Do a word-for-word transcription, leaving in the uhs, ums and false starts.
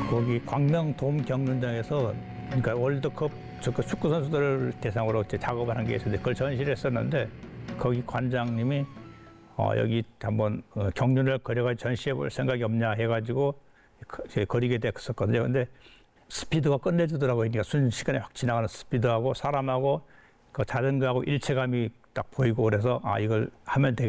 거기 광명 돔 경륜장에서 그러니까 월드컵 저그 축구 선수들을 대상으로 이제 작업을 한 게 있었는데 그걸 전시를 했었는데 거기 관장님이 어, 여기 한번 어, 경륜을 그려가지고 전시해 볼 생각이 없냐 해가지고 그, 그리게 됐었거든요. 근데 스피드가 끝내주더라고요. 그러니까 순식간에 확 지나가는 스피드하고 사람하고 그 자전거하고 일체감이 딱 보이고 그래서 아 이걸 하면 되겠다.